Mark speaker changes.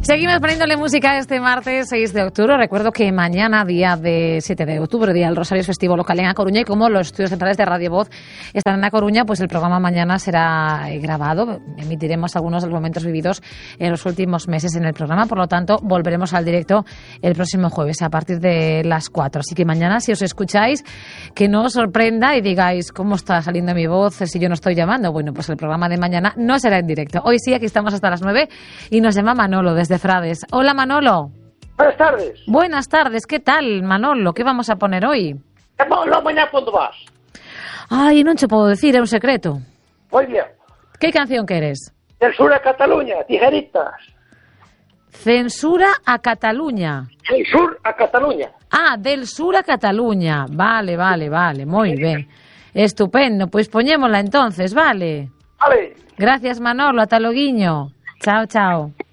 Speaker 1: Seguimos poniéndole música este martes 6 de octubre. Recuerdo que mañana, día de 7 de octubre, día del Rosario, es festivo local en A Coruña, y como los estudios centrales de Radio Voz están en A Coruña, pues el programa mañana será grabado. Emitiremos algunos de los momentos vividos en los últimos meses en el programa. Por lo tanto, volveremos al directo el próximo jueves a partir de las 4. Así que mañana, si os escucháis, que no os sorprenda y digáis cómo está saliendo mi voz si yo no estoy llamando. Bueno, pues el programa de mañana no será en directo. Hoy sí, aquí estamos hasta las 9 y nos llama Manolo desde Frades. Hola, Manolo.
Speaker 2: Buenas tardes.
Speaker 1: Buenas tardes. ¿Qué tal, Manolo? ¿Qué vamos a poner hoy?
Speaker 2: Mañana cuando vas.
Speaker 1: Ay, non che podo decir, é un secreto.
Speaker 2: Muy bien.
Speaker 1: ¿Qué canción queres?
Speaker 2: Del sur a Cataluña, tijeritas.
Speaker 1: Censura a Cataluña.
Speaker 2: Del sur a Cataluña.
Speaker 1: Ah, del sur a Cataluña. Vale, moi ben. Estupendo, pois poñémola entonces, vale.
Speaker 2: Vale.
Speaker 1: Gracias, Manolo, ata loguiño. Chao, chao.